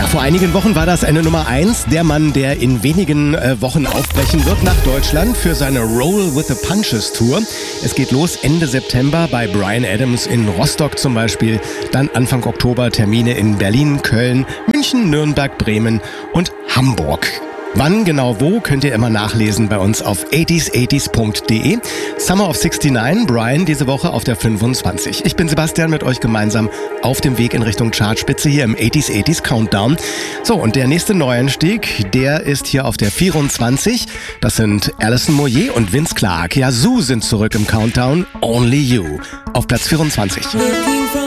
Vor einigen Wochen war das eine Nummer 1, der Mann, der in wenigen Wochen aufbrechen wird nach Deutschland für seine Roll with the Punches Tour. Es geht los Ende September bei Bryan Adams in Rostock zum Beispiel, dann Anfang Oktober Termine in Berlin, Köln, München, Nürnberg, Bremen und Hamburg. Wann genau wo, könnt ihr immer nachlesen bei uns auf 80s80s.de. Summer of 69, Bryan diese Woche auf der 25. Ich bin Sebastian, mit euch gemeinsam auf dem Weg in Richtung Chartspitze hier im 80s Countdown. So, und der nächste Neuanstieg, der ist hier auf der 24. Das sind Alison Moyet und Vince Clarke. Yazoo sind zurück im Countdown. Only You auf Platz 24.